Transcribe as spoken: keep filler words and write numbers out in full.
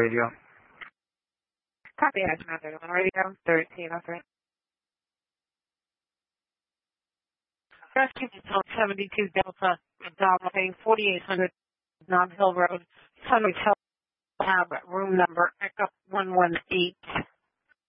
radio. Copy, Action on radio, thirteen oh three. Rescue Hotel seventy-two Delta, Dolphin, forty-eight hundred Nob Hill Road, Sun Hotel, Tab, room number, Echo one one eight.